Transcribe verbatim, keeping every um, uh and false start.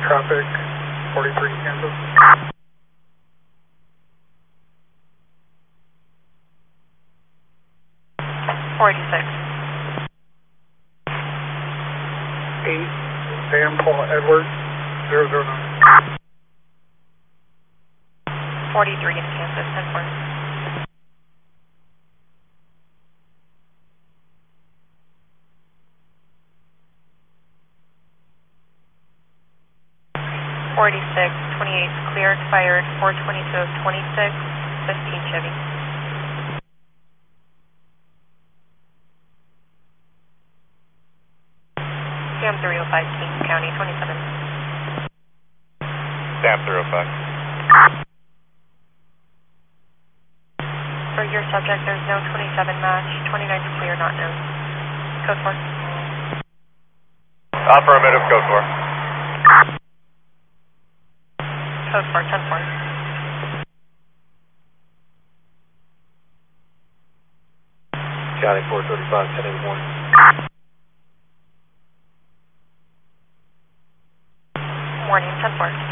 traffic, forty-three Kansas. forty-six. eight, Sam Paul Edward, zero zero nine. forty-three in Kansas, ten four. forty-six, twenty-eight clear, expired, four twenty-two of twenty-six, fifteen Chevy. Sam three oh five, Kings County, twenty-seven. Sam three oh five. For your subject, there's no twenty-seven match, twenty-nine is clear, not known. Code four. Affirmative, code four. Code four, ten four. County four thirty-five, ten eighty-one. Morning, ten four.